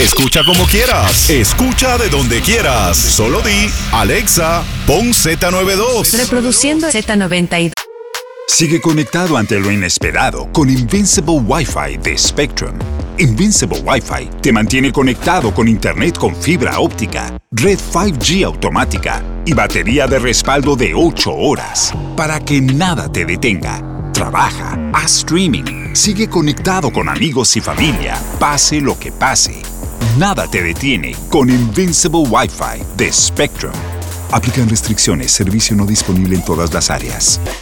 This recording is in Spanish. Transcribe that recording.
Escucha como quieras. Escucha de donde quieras. Solo di, Alexa, pon Z92. Reproduciendo Z92. Sigue conectado ante lo inesperado con Invincible Wi-Fi de Spectrum. Invincible Wi-Fi te mantiene conectado con internet con fibra óptica, red 5G automática y batería de respaldo de 8 horas para que nada te detenga. Trabaja, haz streaming, sigue conectado con amigos y familia, pase lo que pase. Nada te detiene con Invincible Wi-Fi de Spectrum. Aplican restricciones, servicio no disponible en todas las áreas.